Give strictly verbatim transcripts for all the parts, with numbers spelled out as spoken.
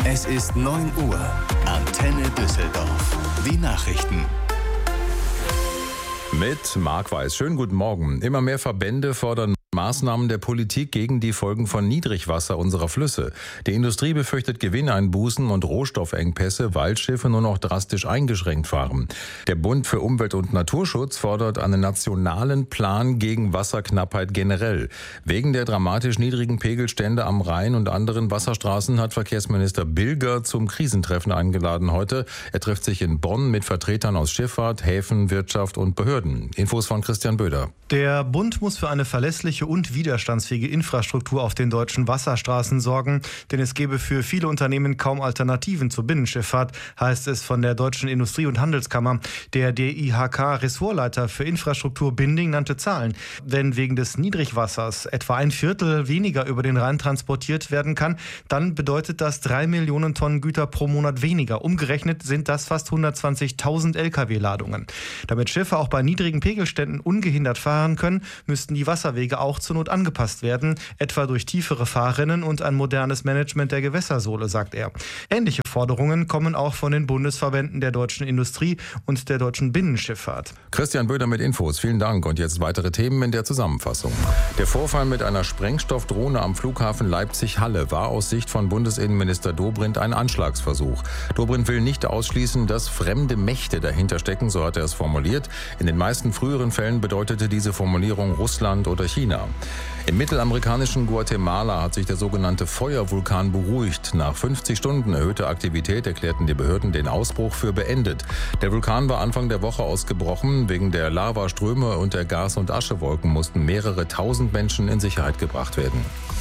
Es ist neun Uhr. Antenne Düsseldorf. Die Nachrichten. Mit Marc Weiß. Schönen guten Morgen. Immer mehr Verbände fordern Maßnahmen der Politik gegen die Folgen von Niedrigwasser unserer Flüsse. Die Industrie befürchtet Gewinneinbußen und Rohstoffengpässe, weil Schiffe nur noch drastisch eingeschränkt fahren. Der Bund für Umwelt- und Naturschutz fordert einen nationalen Plan gegen Wasserknappheit generell. Wegen der dramatisch niedrigen Pegelstände am Rhein und anderen Wasserstraßen hat Verkehrsminister Bilger zum Krisentreffen eingeladen heute. Er trifft sich in Bonn mit Vertretern aus Schifffahrt, Häfen, Wirtschaft und Behörden. Infos von Christian Böder. Der Bund muss für eine verlässliche und widerstandsfähige Infrastruktur auf den deutschen Wasserstraßen sorgen, denn es gebe für viele Unternehmen kaum Alternativen zur Binnenschifffahrt, heißt es von der Deutschen Industrie- und Handelskammer. Der D I H K-Ressortleiter für Infrastruktur Binding nannte Zahlen. Wenn wegen des Niedrigwassers etwa ein Viertel weniger über den Rhein transportiert werden kann, dann bedeutet das drei Millionen Tonnen Güter pro Monat weniger. Umgerechnet sind das fast hundertzwanzigtausend L K W-Ladungen. Damit Schiffe auch bei niedrigen Pegelständen ungehindert fahren können, müssten die Wasserwege auch zur Not angepasst werden, etwa durch tiefere Fahrrinnen und ein modernes Management der Gewässersohle, sagt er. Ähnliche Forderungen kommen auch von den Bundesverbänden der deutschen Industrie und der deutschen Binnenschifffahrt. Christian Böder mit Infos. Vielen Dank. Und jetzt weitere Themen in der Zusammenfassung. Der Vorfall mit einer Sprengstoffdrohne am Flughafen Leipzig-Halle war aus Sicht von Bundesinnenminister Dobrindt ein Anschlagsversuch. Dobrindt will nicht ausschließen, dass fremde Mächte dahinter stecken, so hat er es formuliert. In den meisten früheren Fällen bedeutete diese Formulierung Russland oder China. Im mittelamerikanischen Guatemala hat sich der sogenannte Feuervulkan beruhigt. Nach fünfzig Stunden erhöhter Aktivität erklärten die Behörden den Ausbruch für beendet. Der Vulkan war Anfang der Woche ausgebrochen. Wegen der Lavaströme und der Gas- und Aschewolken mussten mehrere tausend Menschen in Sicherheit gebracht werden.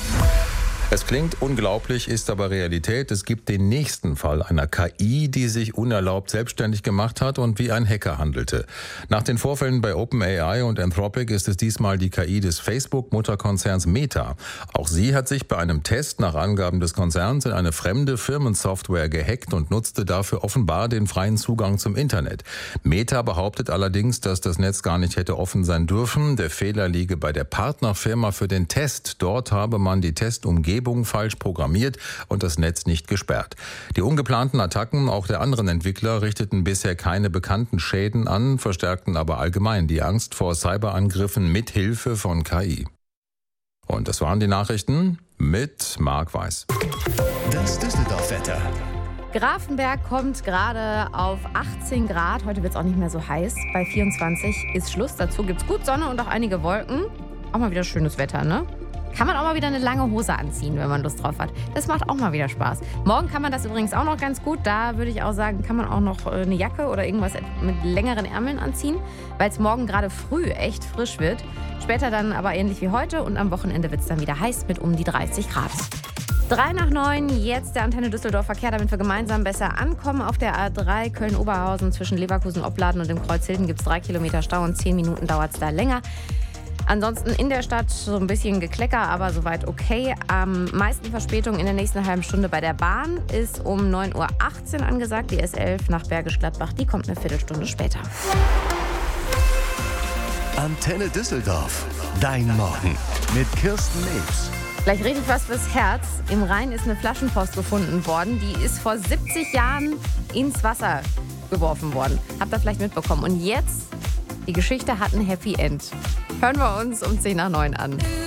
Es klingt unglaublich, ist aber Realität. Es gibt den nächsten Fall einer K I, die sich unerlaubt selbstständig gemacht hat und wie ein Hacker handelte. Nach den Vorfällen bei OpenAI und Anthropic ist es diesmal die K I des Facebook-Mutterkonzerns Meta. Auch sie hat sich bei einem Test nach Angaben des Konzerns in eine fremde Firmensoftware gehackt und nutzte dafür offenbar den freien Zugang zum Internet. Meta behauptet allerdings, dass das Netz gar nicht hätte offen sein dürfen. Der Fehler liege bei der Partnerfirma für den Test. Dort habe man die Testumgebung falsch programmiert und das Netz nicht gesperrt. Die ungeplanten Attacken auch der anderen Entwickler richteten bisher keine bekannten Schäden an, verstärkten aber allgemein die Angst vor Cyberangriffen mit Hilfe von K I. Und das waren die Nachrichten mit Marc Weiß. Das Düsseldorf-Wetter. Grafenberg kommt gerade auf achtzehn Grad. Heute wird es auch nicht mehr so heiß. Bei vierundzwanzig ist Schluss. Dazu gibt es gut Sonne und auch einige Wolken. Auch mal wieder schönes Wetter, ne? Kann man auch mal wieder eine lange Hose anziehen, wenn man Lust drauf hat. Das macht auch mal wieder Spaß. Morgen kann man das übrigens auch noch ganz gut. Da würde ich auch sagen, kann man auch noch eine Jacke oder irgendwas mit längeren Ärmeln anziehen, weil es morgen gerade früh echt frisch wird. Später dann aber ähnlich wie heute und am Wochenende wird es dann wieder heiß mit um die dreißig Grad. Drei nach neun, jetzt der Antenne Düsseldorf Verkehr, damit wir gemeinsam besser ankommen. Auf der A drei Köln-Oberhausen zwischen Leverkusen-Opladen und dem Kreuzhilden gibt es drei Kilometer Stau und zehn Minuten dauert es da länger. Ansonsten in der Stadt so ein bisschen Geklecker, aber soweit okay. Am meisten Verspätung in der nächsten halben Stunde bei der Bahn ist um neun Uhr achtzehn angesagt. Die S elf nach Bergisch Gladbach, die kommt eine Viertelstunde später. Antenne Düsseldorf. Dein Morgen mit Kirsten Nebs. Gleich richtig was fürs Herz. Im Rhein ist eine Flaschenpost gefunden worden. Die ist vor siebzig Jahren ins Wasser geworfen worden. Habt ihr vielleicht mitbekommen. Und jetzt, die Geschichte hat ein Happy End. Hören wir uns um zehn nach neun an.